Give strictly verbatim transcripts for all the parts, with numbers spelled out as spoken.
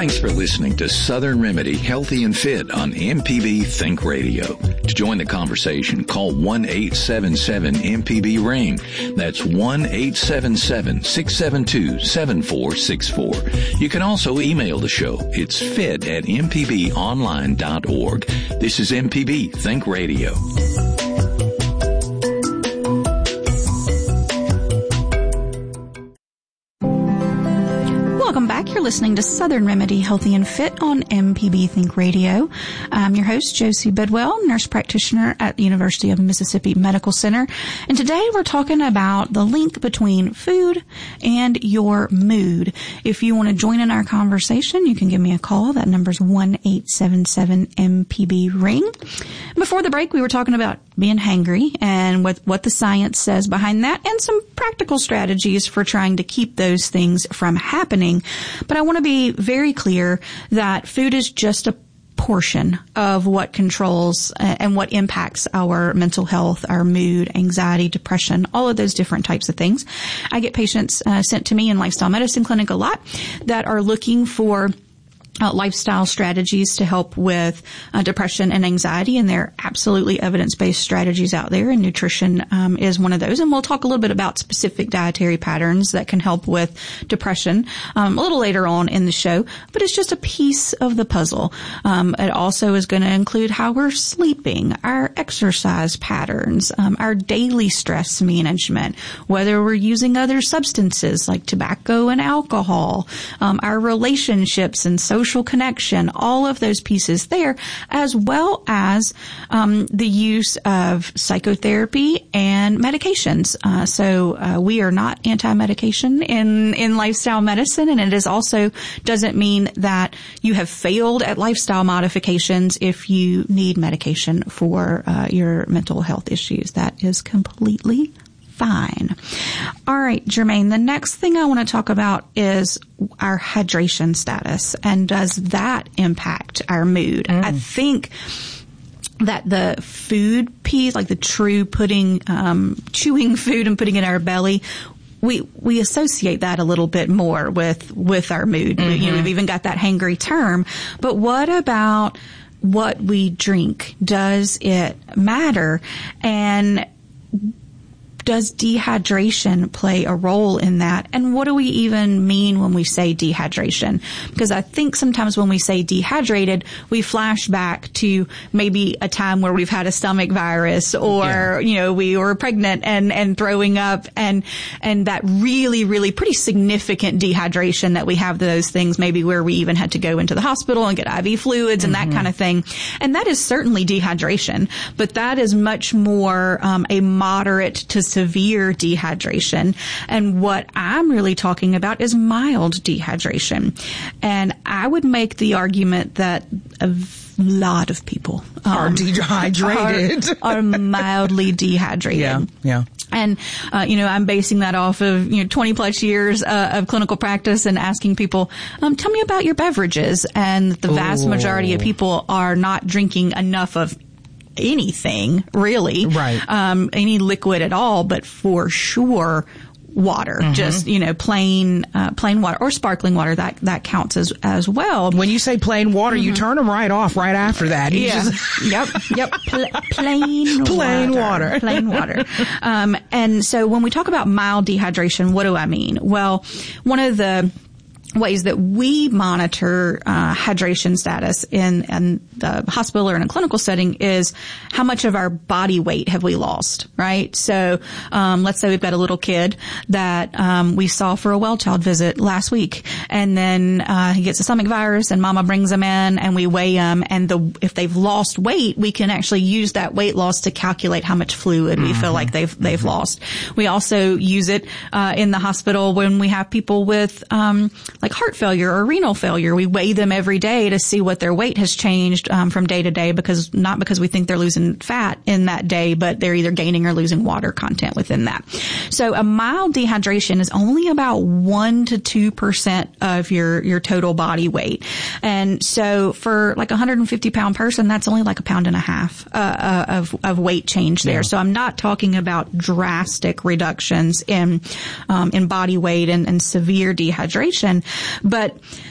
Thanks for listening to Southern Remedy Healthy and Fit on M P B Think Radio. To join the conversation, call one eight seven seven M P B ring. That's one eight seven seven, six seven two, seven four six four. You can also email the show. It's fit at m p b online dot org. This is M P B Think Radio. Welcome back. You're listening to Southern Remedy Healthy and Fit on M P B Think Radio. I'm your host, Josie Bidwell, nurse practitioner at the University of Mississippi Medical Center. And today we're talking about the link between food and your mood. If you want to join in our conversation, you can give me a call. That number's one eight seven seven M P B ring. Before the break, we were talking about being hangry and what, what the science says behind that and some practical strategies for trying to keep those things from happening. But I want to be very clear that food is just a portion of what controls and what impacts our mental health, our mood, anxiety, depression, all of those different types of things. I get patients uh, sent to me in lifestyle medicine clinic a lot that are looking for Uh, lifestyle strategies to help with uh, depression and anxiety, and there are absolutely evidence-based strategies out there, and nutrition um, is one of those. And we'll talk a little bit about specific dietary patterns that can help with depression um, a little later on in the show, but it's just a piece of the puzzle. Um, it also is going to include how we're sleeping, our exercise patterns, um, our daily stress management, whether we're using other substances like tobacco and alcohol, um, our relationships and social social connection, all of those pieces there, as well as um, the use of psychotherapy and medications. Uh, so uh, we are not anti-medication in, in lifestyle medicine, and it is also doesn't mean that you have failed at lifestyle modifications if you need medication for uh, your mental health issues. That is completely fine. All right, Jermaine, the next thing I want to talk about is our hydration status, and does that impact our mood? Mm. I think that the food piece, like the true putting, um, chewing food and putting it in our belly, we, we associate that a little bit more with, with our mood. Mm-hmm. You know, we've even got that hangry term. But what about what we drink? Does it matter? And does dehydration play a role in that? And what do we even mean when we say dehydration? Because I think sometimes when we say dehydrated, we flash back to maybe a time where we've had a stomach virus, or, yeah. you know, we were pregnant and, and throwing up, and, and that really, really pretty significant dehydration that we have those things, maybe where we even had to go into the hospital and get I V fluids and mm-hmm. that kind of thing. And that is certainly dehydration, but that is much more um, a moderate to severe dehydration. And what I'm really talking about is mild dehydration. And I would make the argument that a lot of people um, are dehydrated, are, are mildly dehydrated. Yeah, yeah. And, uh, you know, I'm basing that off of, you know, twenty plus years uh, of clinical practice and asking people, um, tell me about your beverages. And the vast Ooh. majority of people are not drinking enough of anything, really. Right. Um, any liquid at all, but for sure water, mm-hmm. just, you know, plain, uh, plain water or sparkling water. That, that counts as, as well. When you say plain water, mm-hmm. you turn them right off right after that. You yeah. Just yep. Yep. Pl- plain, plain water. water. Plain water. Um, and so when we talk about mild dehydration, what do I mean? Well, one of the ways that we monitor uh, hydration status in, in the hospital or in a clinical setting is how much of our body weight have we lost, right? So um, let's say we've got a little kid that um, we saw for a well child visit last week, and then uh, he gets a stomach virus, and mama brings him in, and we weigh him, and the if they've lost weight, we can actually use that weight loss to calculate how much fluid mm-hmm. we feel like they've they've mm-hmm. lost. We also use it uh, in the hospital when we have people with um, like heart failure or renal failure. We weigh them every day to see what their weight has changed um, from day to day, because not because we think they're losing fat in that day, but they're either gaining or losing water content within that. So a mild dehydration is only about one to two percent of your your total body weight, and so for like a one hundred fifty pound person, that's only like a pound and a half uh, uh, of of weight change there. Yeah. So I'm not talking about drastic reductions in um, in body weight and, and severe dehydration. But,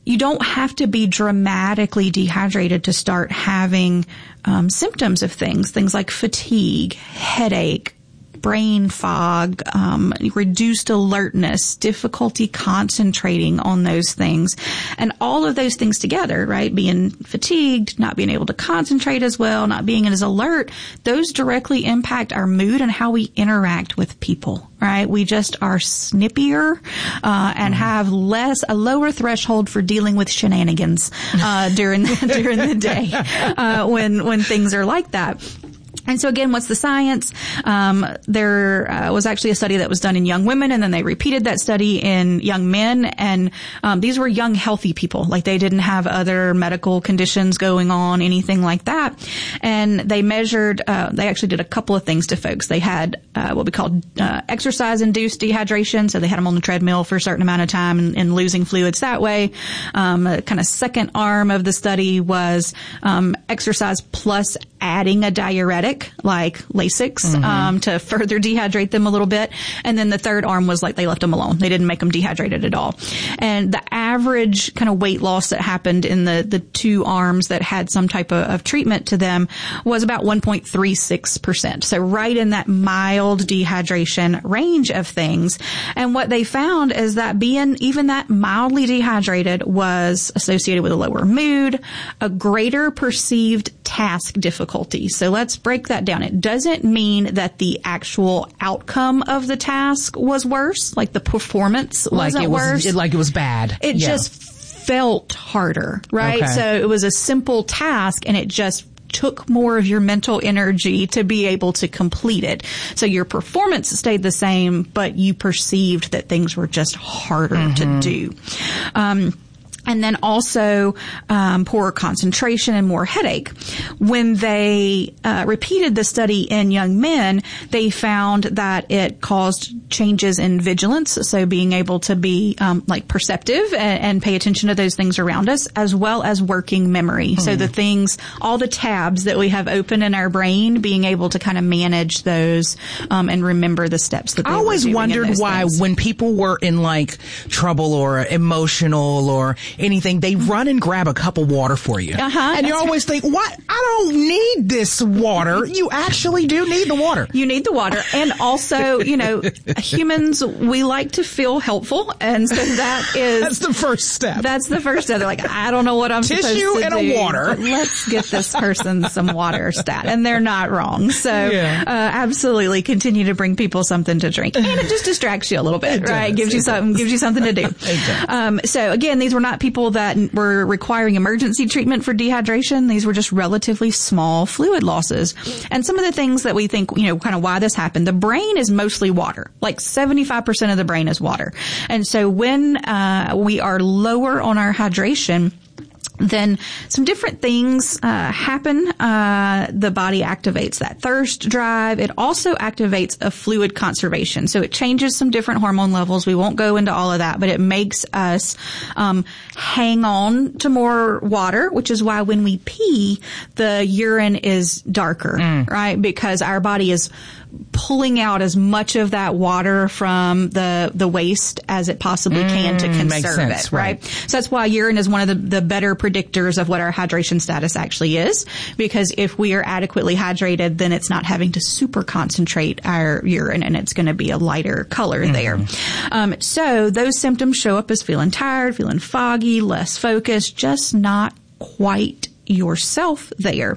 you don't have to be dramatically dehydrated to start having um, symptoms of things, things like fatigue, headache, brain fog, um, reduced alertness, difficulty concentrating on those things. And all of those things together, right, being fatigued, not being able to concentrate as well, not being as alert, those directly impact our mood and how we interact with people, right? We just are snippier uh, and mm-hmm. have less, a lower threshold for dealing with shenanigans uh, during, the, during the day uh, when, when things are like that. And so again, what's the science? Um, there uh, was actually a study that was done in young women, and then they repeated that study in young men. And um, these were young, healthy people. Like, they didn't have other medical conditions going on, anything like that. And they measured, uh, they actually did a couple of things to folks. They had uh, what we called uh, exercise-induced dehydration. So they had them on the treadmill for a certain amount of time and, and losing fluids that way. Um, a kind of second arm of the study was um, exercise plus adding a diuretic like Lasix mm-hmm. um, to further dehydrate them a little bit. And then the third arm was like they left them alone. They didn't make them dehydrated at all. And the average kind of weight loss that happened in the, the two arms that had some type of, of treatment to them was about one point three six percent. So right in that mild dehydration range of things. And what they found is that being even that mildly dehydrated was associated with a lower mood, a greater perceived task difficulty. So let's break that down. It doesn't mean that the actual outcome of the task was worse, like the performance wasn't like it was, worse. It, like it was bad. It yeah. just felt harder, right? Okay. So it was a simple task, and it just took more of your mental energy to be able to complete it. So your performance stayed the same, but you perceived that things were just harder mm-hmm. to do. Um, And then also um, poorer concentration and more headache. When they uh, repeated the study in young men, they found that it caused changes in vigilance, so being able to be um, like perceptive and, and pay attention to those things around us, as well as working memory. Mm. So the things, all the tabs that we have open in our brain, being able to kind of manage those um, and remember the steps that they I always were doing wondered in those why things. When people were in like trouble or emotional or anything, they run and grab a cup of water for you. Uh-huh, and you always think, what? I don't need this water. You actually do need the water. You need the water. And also, you know, humans, we like to feel helpful. And so that is... That's the first step. That's the first step. They're like, I don't know what I'm Tissue supposed to do. and a water. But let's get this person some water stat. And they're not wrong. So, yeah. uh, absolutely continue to bring people something to drink. And it just distracts you a little bit, It right? does. Gives you It something, does. gives you something to do. It does. Um, so again, these were not people that were requiring emergency treatment for dehydration. These were just relatively small fluid losses. And some of the things that we think, you know, kind of why this happened, the brain is mostly water. Like seventy-five percent of the brain is water. And so when uh we are lower on our hydration, then some different things uh happen. Uh the body activates that thirst drive. It also activates a fluid conservation. So it changes some different hormone levels. We won't go into all of that, but it makes us um hang on to more water, which is why when we pee, the urine is darker, mm. right? Because our body is pulling out as much of that water from the the waste as it possibly can mm, to conserve sense, it, right? right? So that's why urine is one of the, the better predictors of what our hydration status actually is, because if we are adequately hydrated, then it's not having to super concentrate our urine, and it's going to be a lighter color mm. there. Um, so those symptoms show up as feeling tired, feeling foggy, less focused, just not quite yourself there.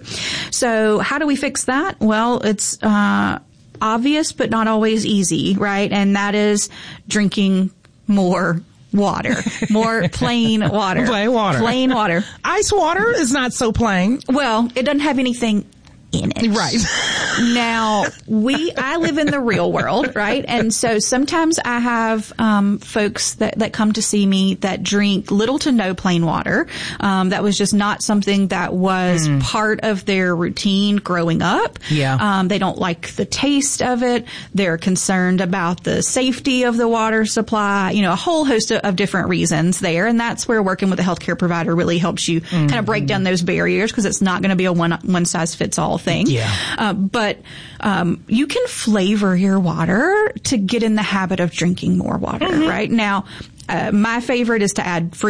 So how do we fix that? Well, it's uh obvious, but not always easy, right? And that is drinking more water, more plain water. Plain water. Plain water. Ice water is not so plain. Well, it doesn't have anything in it. Right. Now, we, I live in the real world, right? And so sometimes I have, um, folks that, that come to see me that drink little to no plain water. Um, that was just not something that was mm. part of their routine growing up. Yeah. Um, they don't like the taste of it. They're concerned about the safety of the water supply, you know, a whole host of, of different reasons there. And that's where working with a healthcare provider really helps you mm-hmm. kind of break down those barriers, because it's not going to be a one, one size fits all thing. Yeah. Uh, but um, you can flavor your water to get in the habit of drinking more water, mm-hmm. right? Now, uh, my favorite is to add fruit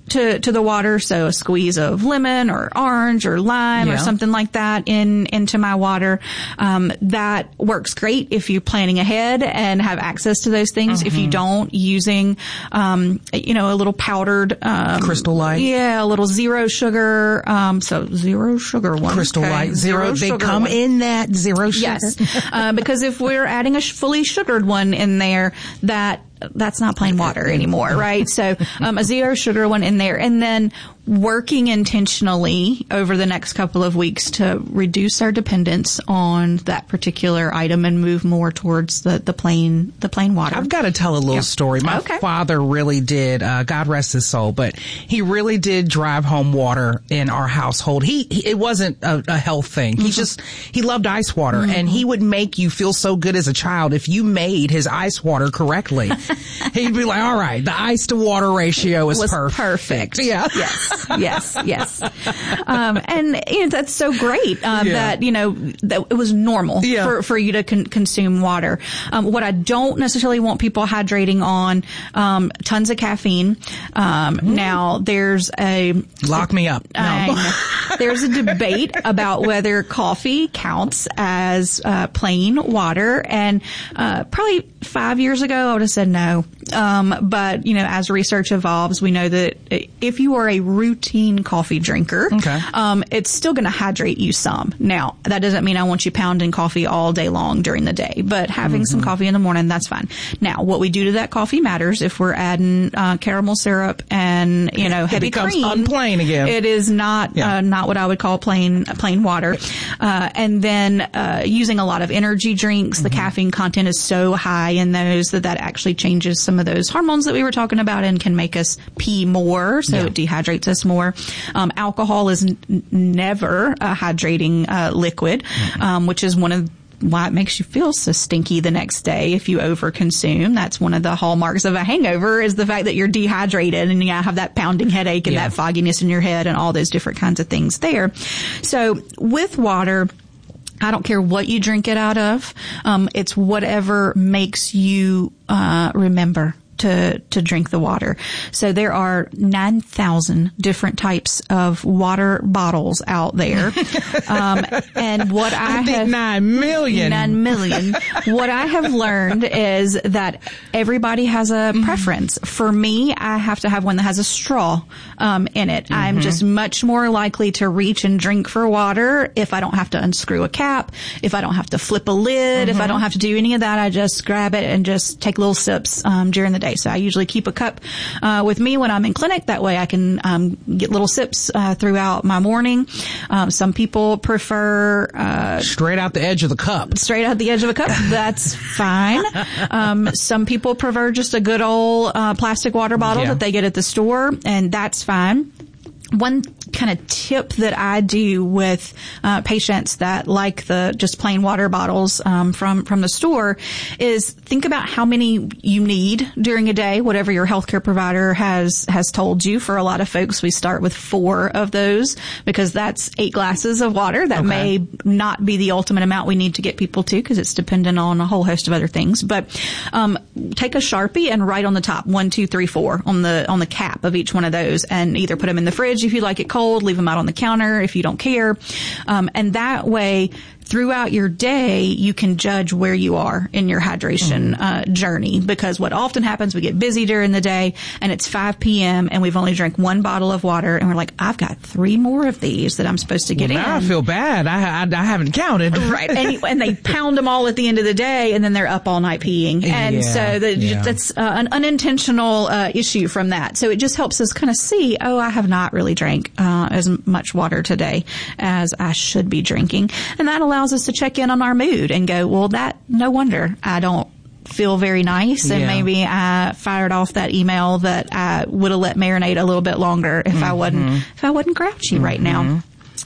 to, to the water. So a squeeze of lemon or orange or lime yeah. or something like that in, into my water. Um, that works great if you're planning ahead and have access to those things. Mm-hmm. If you don't, using, um, you know, a little powdered, um, Crystal Light. Yeah, a little zero sugar, um, so zero sugar one. Crystal okay. Light, zero, zero they come one. in that zero sugar. Yes. uh, because if we're adding a fully sugared one in there, that that's not plain water anymore, right? So, um, a zero sugar one in there, and then working intentionally over the next couple of weeks to reduce our dependence on that particular item and move more towards the, the plain, the plain water. I've got to tell a little yeah. story. My okay. father really did, uh, God rest his soul, but he really did drive home water in our household. He, he it wasn't a, a health thing. Mm-hmm. He just, he loved ice water mm-hmm. and he would make you feel so good as a child if you made his ice water correctly. He'd be like, all right, the ice to water ratio is was perfect. perfect. Yeah. Yes. Yes. Yes. Um, and you know, that's so great, um, yeah. that, you know, that it was normal yeah. for, for you to con- consume water. Um, what I don't necessarily want people hydrating on, um, tons of caffeine. Um, mm. now there's a. Lock me up. No. There's a debate about whether coffee counts as, uh, plain water. And, uh, probably five years ago, I would have said no. Um, but, you know, as research evolves, we know that if you are a routine coffee drinker, okay. um, it's still going to hydrate you some. Now, that doesn't mean I want you pounding coffee all day long during the day, but having mm-hmm. some coffee in the morning, that's fine. Now, what we do to that coffee matters. If we're adding, uh, caramel syrup and, you know, heavy it becomes cream. unplain again. It is not, yeah. uh, not what I would call plain, plain water. Uh, and then, uh, using a lot of energy drinks, mm-hmm. the caffeine content is so high in those that that actually changes some of those hormones that we were talking about and can make us pee more, so yeah. it dehydrates us more. Um, alcohol is n- never a hydrating uh, liquid, mm-hmm. um, which is one of why it makes you feel so stinky the next day if you overconsume. That's one of the hallmarks of a hangover, is the fact that you're dehydrated and you have that pounding headache and yeah. that fogginess in your head and all those different kinds of things there. So with water, I don't care what you drink it out of. Um, it's whatever makes you, uh, remember to, to drink the water. So there are nine thousand different types of water bottles out there. Um, and what I, I have. think nine million. Nine million. What I have learned is that everybody has a mm-hmm. preference. For me, I have to have one that has a straw, um, in it. Mm-hmm. I'm just much more likely to reach and drink for water if I don't have to unscrew a cap, if I don't have to flip a lid, mm-hmm. if I don't have to do any of that. I just grab it and just take little sips, um, during the day. So I usually keep a cup uh, with me when I'm in clinic. That way I can um, get little sips uh, throughout my morning. Um, some people prefer uh, straight out the edge of the cup. Straight out the edge of a cup. That's fine. Um, some people prefer just a good old uh, plastic water bottle yeah. that they get at the store, and that's fine. One kind of tip that I do with uh, patients that like the just plain water bottles um, from from the store is think about how many you need during a day, whatever your healthcare provider has has told you. For a lot of folks, we start with four of those because that's eight glasses of water. That okay. may not be the ultimate amount we need to get people to because it's dependent on a whole host of other things. But um, take a Sharpie and write on the top one, two, three, four on the on the cap of each one of those, and either put them in the fridge if you like it cold, leave them out on the counter if you don't care. Um, and that way, throughout your day, you can judge where you are in your hydration mm. uh, journey. Because what often happens, we get busy during the day and it's five p.m. and we've only drank one bottle of water and we're like, I've got three more of these that I'm supposed to get well, in. Now I feel bad. I, I, I haven't counted. Right. And, and they pound them all at the end of the day and then they're up all night peeing. And yeah, so the, yeah. that's uh, an unintentional uh, issue from that. So it just helps us kind of see, oh, I have not really drank uh, as much water today as I should be drinking. And that allows us to check in on our mood and go, well, that, no wonder I don't feel very nice. And yeah. maybe I fired off that email that I would have let marinate a little bit longer if mm-hmm. I wasn't, if I wasn't grouchy mm-hmm. right now.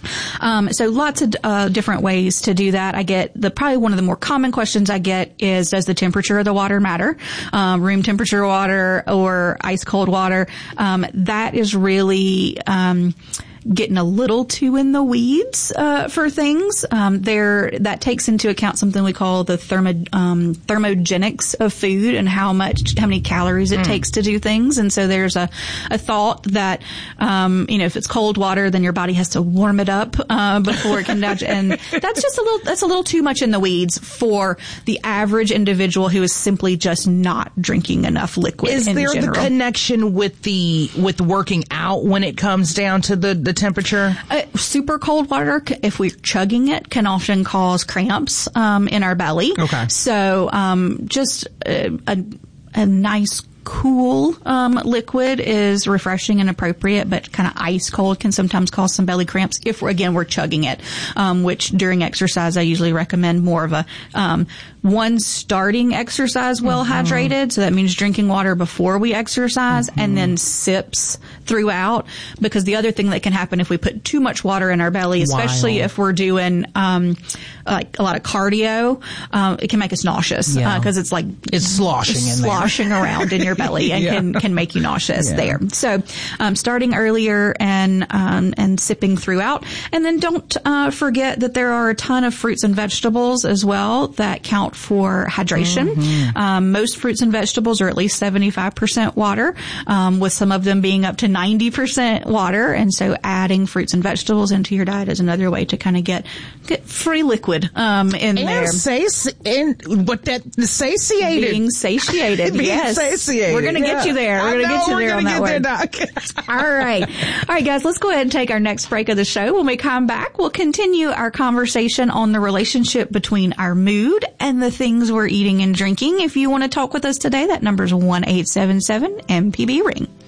Um, so lots of uh, different ways to do that. I get the probably one of the more common questions I get is, does the temperature of the water matter? Um, room temperature water or ice cold water? Um, that is really, um, getting a little too in the weeds uh, for things. Um, there that takes into account something we call the thermo, um, thermogenics of food and how much how many calories it mm. takes to do things. And so there's a, a thought that um, you know, if it's cold water, then your body has to warm it up uh, before it can digest. And that's just a little that's a little too much in the weeds for the average individual who is simply just not drinking enough liquid. Is in there general. the connection with the with working out when it comes down to the the temperature? Uh, super cold water, if we're chugging it, can often cause cramps um, in our belly. Okay. So um, just a, a, a nice cool um, liquid is refreshing and appropriate, but kind of ice cold can sometimes cause some belly cramps if, we're, again, we're chugging it, um, which during exercise I usually recommend more of a um, one starting exercise well mm-hmm. hydrated. So that means drinking water before we exercise mm-hmm. and then sips throughout, because the other thing that can happen if we put too much water in our belly, especially Wild. if we're doing um, like a lot of cardio, um, it can make us nauseous because yeah. uh, it's like it's sloshing it's in sloshing there. around in your belly and yeah. can can make you nauseous yeah. there. So um, starting earlier and um, and sipping throughout, and then don't uh, forget that there are a ton of fruits and vegetables as well that count for hydration. Mm-hmm. Um, most fruits and vegetables are at least seventy-five percent water, um, with some of them being up to ninety percent water. And so adding fruits and vegetables into your diet is another way to kind of get get free liquid um, in and there. Say, and what that satiated, being satiated, being yes. satiated. We're going to yeah. get you there. We're going to get you we're there on that get word. There, Doc. All right. All right, guys, let's go ahead and take our next break of the show. When we come back, we'll continue our conversation on the relationship between our mood and the things we're eating and drinking. If you want to talk with us today, that number is one eight seven seven M P B ring.